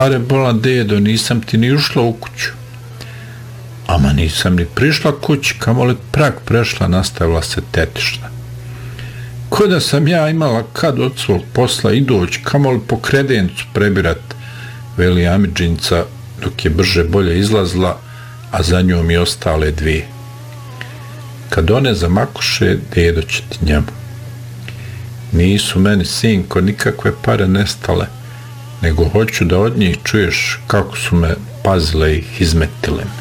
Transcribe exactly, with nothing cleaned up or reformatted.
Are bola dedo, nisam ti ni ušla u kuću. Ama nisam ni prišla kući, kamoli prag prešla, nastavila se tetišna. Ko da sam ja imala kad od svog posla i doći, kamoli po kredencu prebirat, veli Amidžinca, dok je brže bolje izlazla, a za njom i ostale dvije. Kad one zamakoše, dedo će ti njemu. Nisu meni, sinko, nikakve pare nestale, nego hoću da od njih čuješ kako su me pazile i izmetile.